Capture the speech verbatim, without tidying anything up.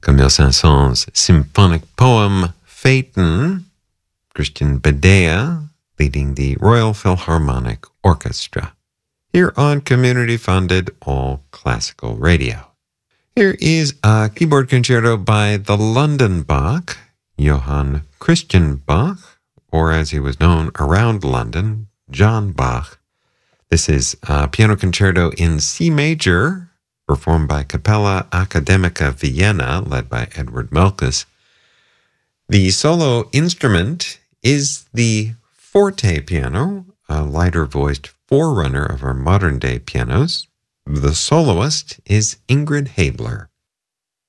Camille Saint-Saëns' symphonic poem, Phaeton, Christian Badea leading the Royal Philharmonic Orchestra, here on community-funded All Classical Radio. Here is a keyboard concerto by the London Bach, Johann Christian Bach, or as he was known around London, John Bach. This is a piano concerto in C major, performed by Capella Academica Vienna, led by Edward Melkus. The solo instrument is the forte piano, a lighter-voiced forerunner of our modern-day pianos. The soloist is Ingrid Haebler.